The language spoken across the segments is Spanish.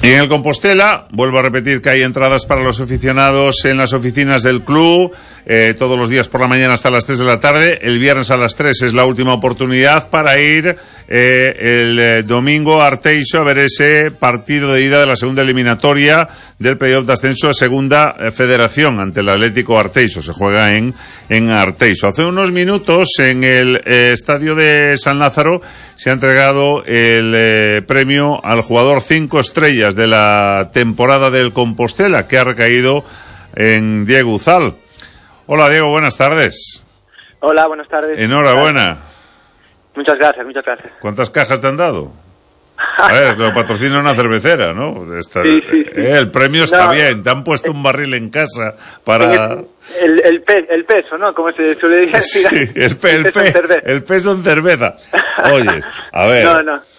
Y en el Compostela, vuelvo a repetir que hay entradas para los aficionados en las oficinas del club, todos los días por la mañana hasta las 3 de la tarde. El viernes a las 3 es la última oportunidad para ir el domingo a Arteixo a ver ese partido de ida de la segunda eliminatoria del playoff de ascenso a Segunda Federación ante el Atlético Arteixo. Se juega en Arteixo. Hace unos minutos en el estadio de San Lázaro se ha entregado el premio al jugador 5 estrellas de la temporada del Compostela, que ha recaído en Diego Uzal. Hola Diego, buenas tardes. Hola, buenas tardes. Enhorabuena. Muchas gracias, muchas gracias. ¿Cuántas cajas te han dado? A ver, lo patrocina una cervecera, ¿no? Sí. El premio está bien, te han puesto un barril en casa para... El peso, ¿no? Como se suele decir. Sí, el peso en cerveza. Oye, a ver...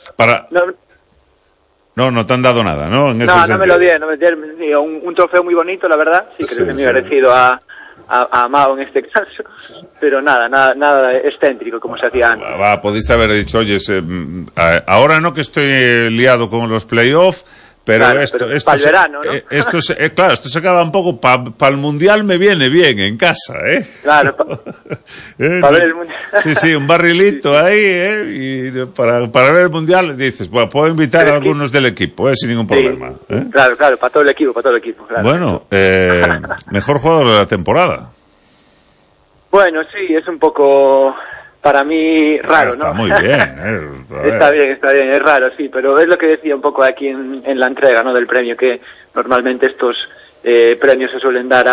No te han dado nada, ¿no? En ese sentido. No me lo dieron, un trofeo muy bonito, la verdad. Sí, creo que me he agradecido a Mao en este caso, pero nada excéntrico como se hacía antes. Podiste haber dicho, oye, ahora no que estoy liado con los playoffs, pero claro, esto para el verano, ¿no? Esto se acaba un poco para el mundial, me viene bien en casa, Claro, para ver el mundial. Sí, un barrilito ahí, y para ver el mundial dices, bueno, puedo invitar a algunos del equipo, sin ningún problema. Claro, para todo el equipo, claro. Bueno, mejor jugador de la temporada. Bueno, sí, es un poco... Para mí, raro, está ¿no? Muy bien, Está bien, es raro, sí, pero es lo que decía un poco aquí en la entrega, ¿no? Del premio, que normalmente estos premios se suelen dar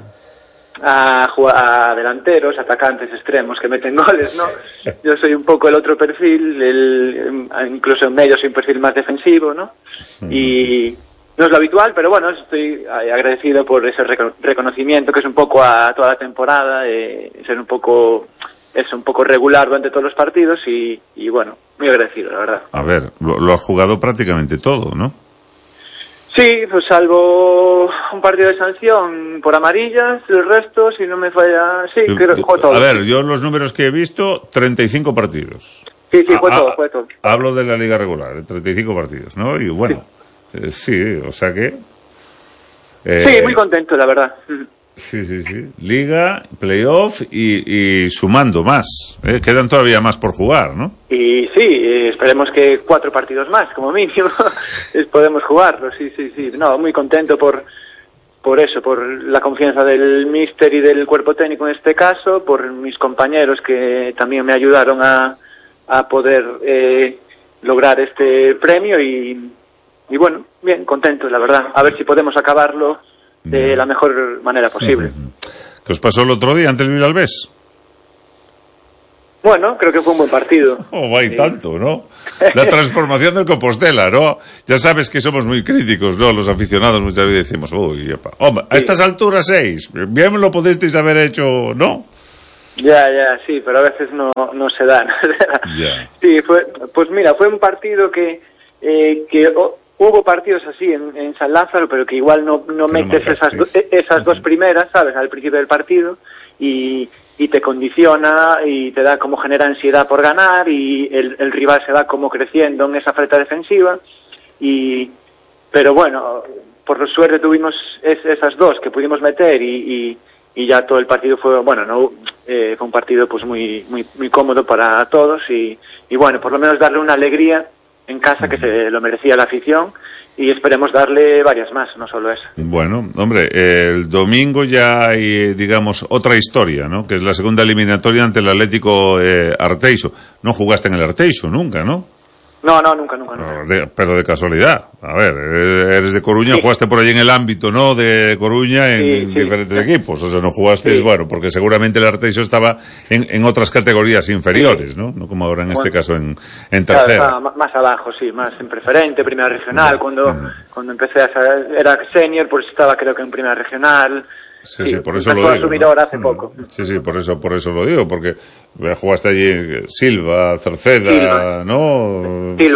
a delanteros, atacantes, extremos que meten goles, ¿no? Yo soy un poco el otro perfil, incluso en medio soy un perfil más defensivo, ¿no? Y no es lo habitual, pero bueno, estoy agradecido por ese reconocimiento que es un poco a toda la temporada, ser un poco regular durante todos los partidos y bueno, muy agradecido, la verdad. A ver, lo has jugado prácticamente todo, ¿no? Sí, pues salvo un partido de sanción por amarillas, el resto, si no me falla, sí, creo que juego todo. A ver, yo los números que he visto, 35 partidos. Sí, fue todo. Hablo de la liga regular, 35 partidos, ¿no? Y bueno, sí, o sea que... sí, muy contento, la verdad. Sí. Liga, playoff y sumando más. Quedan todavía más por jugar, ¿no? Y sí, esperemos que 4 partidos más, como mínimo, podemos jugarlo, sí. No, muy contento por eso, por la confianza del míster y del cuerpo técnico en este caso, por mis compañeros que también me ayudaron a poder lograr este premio y bueno, bien, contento, la verdad. A ver si podemos acabarlo de la mejor manera posible. ¿Qué os pasó el otro día ante el Villalbés? Bueno, creo que fue un buen partido. Hay tanto, ¿no? La transformación del Compostela, ¿no? Ya sabes que somos muy críticos, ¿no? Los aficionados muchas veces decimos, hombre, a estas alturas 6, bien lo pudisteis haber hecho, ¿no? Ya, sí, pero a veces no se dan. Ya. Sí, fue un partido que hubo partidos así en San Lázaro, pero que igual no metes esas dos primeras, ¿sabes? Al principio del partido y te condiciona y te da como genera ansiedad por ganar y el rival se va como creciendo en esa freta defensiva pero bueno, por suerte tuvimos esas dos que pudimos meter y ya todo el partido fue un partido pues muy cómodo para todos y bueno, por lo menos darle una alegría en casa que se lo merecía la afición y esperemos darle varias más, no solo esa. Bueno, hombre, el domingo ya hay, digamos, otra historia, ¿no? Que es la segunda eliminatoria ante el Atlético Arteixo. No jugaste en el Arteixo nunca, ¿no? No, nunca. Pero de casualidad. A ver, eres de Coruña, sí. Jugaste por allí en el ámbito, ¿no? De Coruña en diferentes equipos. O sea, no jugaste, porque seguramente el Arteixo estaba en otras categorías inferiores, ¿no? No como ahora en este caso en tercera. Estaba más abajo, sí, más en preferente, primera regional. Cuando empecé era senior, pues estaba creo que en primera regional. Sí, por eso lo digo, ¿no? Hace poco. Sí, por eso lo digo, porque jugaste allí Silva, Cerceda, ¿no?